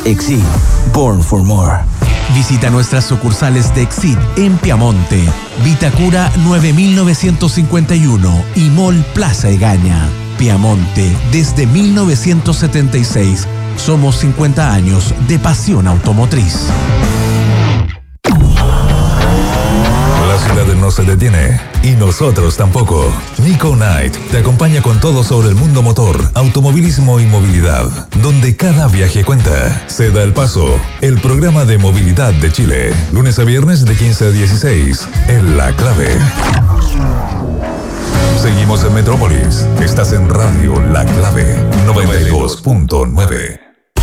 Exceed, Born for More. Visita nuestras sucursales de Exceed en Piamonte, Vitacura 9951 y Mall Plaza Egaña. Piamonte, desde 1976. Somos 50 años de pasión automotriz. La ciudad no se detiene y nosotros tampoco. Nico Night te acompaña con todo sobre el mundo motor, automovilismo y movilidad, donde cada viaje cuenta. Se da el paso, el programa de movilidad de Chile, lunes a viernes de 15 a 16, en La Clave. Seguimos en Metrópolis. Estás en Radio La Clave 92.9.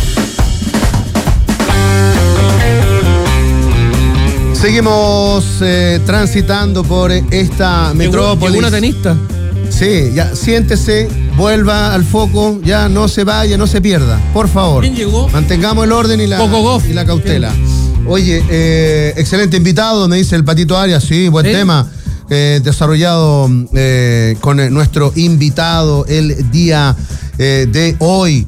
Seguimos transitando por esta metrópolis. Llegó una tenista. Sí, ya siéntese, vuelva al foco, ya no se vaya, no se pierda, por favor. ¿Quién llegó? Mantengamos el orden y la cautela. Oye, excelente invitado, me dice el Patito Arias, sí, buen tema. Desarrollado con nuestro invitado el día de hoy.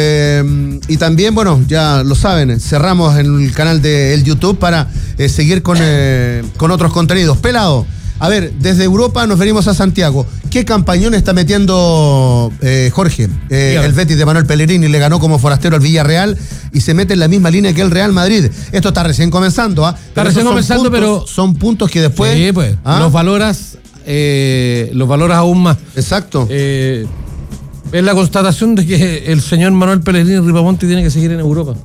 Y también, bueno, ya lo saben, cerramos en el canal de el YouTube para seguir con otros contenidos. Pelado, a ver, desde Europa nos venimos a Santiago. ¿Qué campañón está metiendo Jorge? El Betis de Manuel Pellegrini le ganó como forastero al Villarreal y se mete en la misma línea que el Real Madrid. Esto está recién comenzando, ¿ah? Está recién comenzando, pero son puntos que después... Sí, pues, los valoras aún más. Exacto. Es la constatación de que el señor Manuel Pellegrini Ripamonti tiene que seguir en Europa.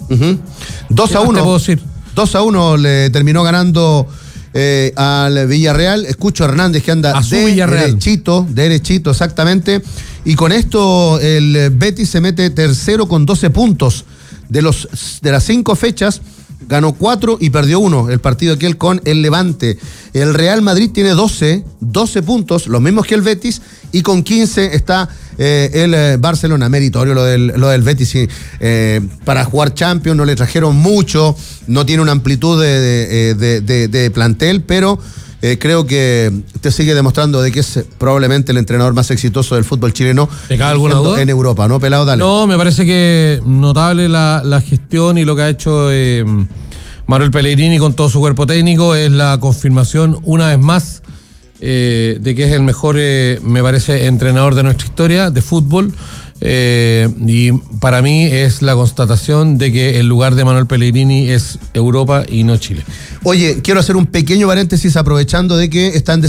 2-1. 2-1 le terminó ganando al Villarreal. Escucho a Hernández que anda derechito, exactamente. Y con esto el Betis se mete tercero con 12 puntos. De las 5 fechas, ganó 4 y perdió 1. El partido aquel con el Levante. El Real Madrid tiene 12 puntos, los mismos que el Betis, y con 15 está el Barcelona. Meritorio lo del Betis. Sí. Para jugar Champions no le trajeron mucho, no tiene una amplitud de plantel, pero creo que te sigue demostrando de que es probablemente el entrenador más exitoso del fútbol chileno. ¿Te cae alguna duda? En Europa, ¿no, Pelado? Dale. No, me parece que notable la gestión y lo que ha hecho Manuel Pellegrini con todo su cuerpo técnico. Es la confirmación una vez más de que es el mejor, me parece, entrenador de nuestra historia de fútbol. Y para mí es la constatación de que el lugar de Manuel Pellegrini es Europa y no Chile. Oye, quiero hacer un pequeño paréntesis aprovechando de que están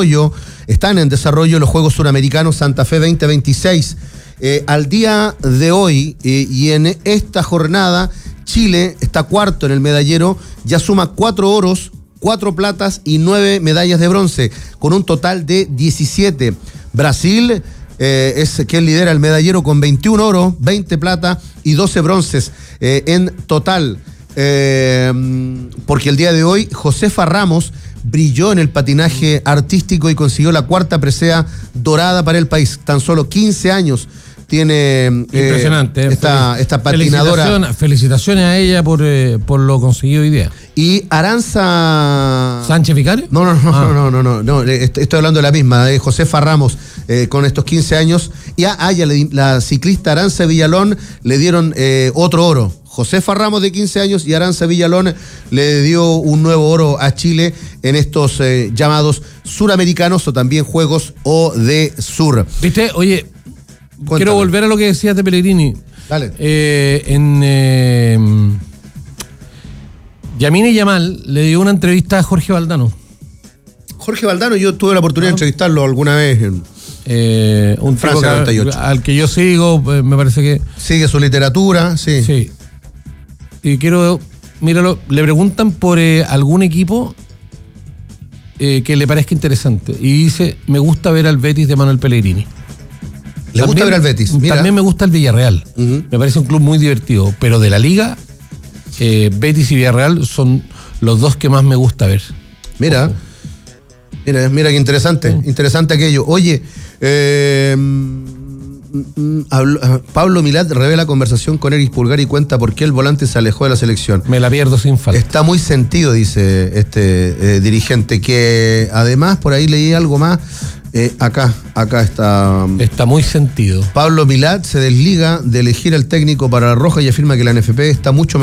en desarrollo los Juegos Suramericanos Santa Fe 2026. Al día de hoy y en esta jornada, Chile está cuarto en el medallero, ya suma 4 oros, 4 platas y 9 medallas de bronce, con un total de 17. Brasil es quien lidera el medallero con 21 oros, 20 plata y 12 bronces en total. Porque el día de hoy Josefa Ramos brilló en el patinaje artístico y consiguió la 4ª presea dorada para el país. Tan solo 15 años tiene impresionante, esta patinadora. Felicitaciones a ella por lo conseguido hoy día. Y Aranza ¿Sánchez Vicario? No, estoy hablando de la misma, de Josefa Ramos, con estos 15 años. Y la ciclista Aranza Villalón le dieron otro oro. Josefa Ramos, de 15 años, y Aranza Villalón le dio un nuevo oro a Chile en estos llamados suramericanos o también Juegos ODESUR. ¿Viste? Oye, cuéntame. Quiero volver a lo que decías de Pellegrini. Dale. Yamine Yamal le dio una entrevista a Jorge Valdano. Jorge Valdano, yo tuve la oportunidad de entrevistarlo alguna vez en un Francia 98. Al que yo sigo, me parece que... Sigue su literatura, sí. Sí. Y míralo, le preguntan por algún equipo que le parezca interesante. Y dice, me gusta ver al Betis de Manuel Pellegrini. ¿Le gusta ver al Betis? Mira. También me gusta el Villarreal. Me parece un club muy divertido. Pero de la liga, Betis y Villarreal son los dos que más me gusta ver. Mira qué interesante. Interesante aquello. Oye, Pablo Milad revela conversación con Eric Pulgar y cuenta por qué el volante se alejó de la selección. Me la pierdo sin falta. Está muy sentido, dice este dirigente, que además por ahí leí algo más. Acá está. Está muy sentido. Pablo Milad se desliga de elegir al técnico para la Roja y afirma que la NFP está mucho mejor